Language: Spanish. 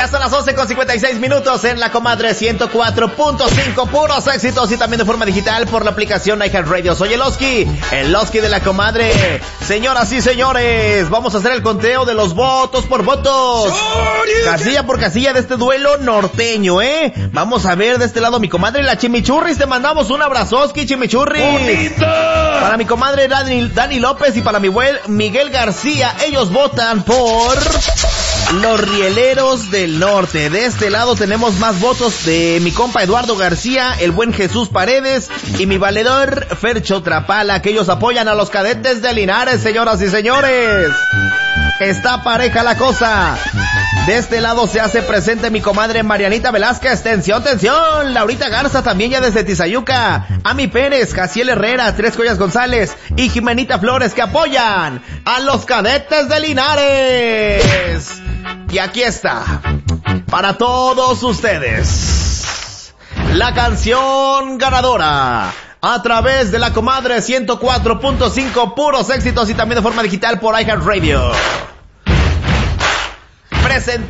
Ya son las 11:56 en La Comadre 104.5, puros éxitos y también de forma digital por la aplicación iHeartRadio. Soy el Oski de La Comadre. Señoras y señores, vamos a hacer el conteo de los votos por votos. Casilla por casilla de este duelo norteño, Vamos a ver de este lado mi comadre la Chimichurris. Te mandamos un abrazoski, Chimichurris. ¡Bonita! Para mi comadre Dani López y para mi Miguel García, ellos votan por los Rieleros del Norte. De este lado tenemos más votos de mi compa Eduardo García, el buen Jesús Paredes y mi valedor Fercho Trapala, que ellos apoyan a los Cadetes de Linares, señoras y señores. Está pareja la cosa. De este lado se hace presente mi comadre Marianita Velázquez. Tensión. Laurita Garza también ya desde Tizayuca. Ami Pérez, Jaciel Herrera, Tres Joyas González y Jimenita Flores, que apoyan a los Cadetes de Linares. Y aquí está, para todos ustedes, la canción ganadora a través de La Comadre 104.5, puros éxitos y también de forma digital por iHeartRadio.